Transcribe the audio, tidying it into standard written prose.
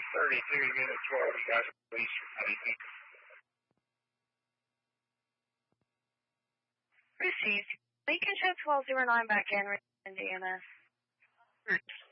32 unit 12, you guys release your payment. Received. Lincoln Show 1209 back in, Indiana.